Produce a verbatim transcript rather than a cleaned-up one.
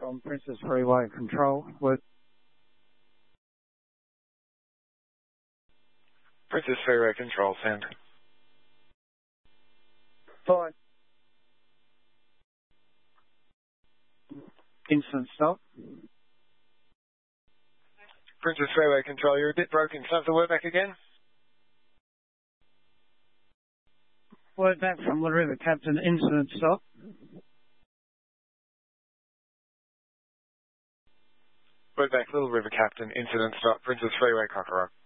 from Princess Freeway Control. With Princess Freeway Control, send. Fine. Instant stop. Princess Freeway Control, you're a bit broken. Start the word back again. Word back from Little River Captain, incident stop. Word back, Little River Captain, incident stop, Princess Freeway Cockorock.